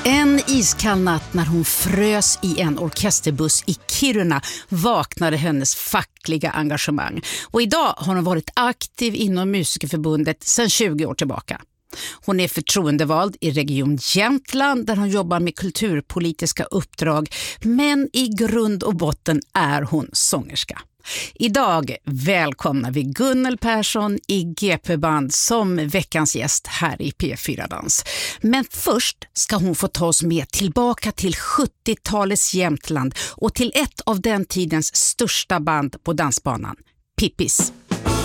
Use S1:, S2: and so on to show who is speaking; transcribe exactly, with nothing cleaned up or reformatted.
S1: En iskall natt när hon frös i en orkesterbuss i Kiruna vaknade hennes fackliga engagemang. Och idag har hon varit aktiv inom Musikerförbundet sedan tjugo år tillbaka. Hon är förtroendevald i Region Jämtland där hon jobbar med kulturpolitiska uppdrag, men i grund och botten är hon sångerska. Idag välkomnar vi Gunnel Persson i G P-band som veckans gäst här i P fyra Dans. Men först ska hon få ta oss med tillbaka till sjuttiotalets Jämtland och till ett av den tidens största band på dansbanan, Pippis.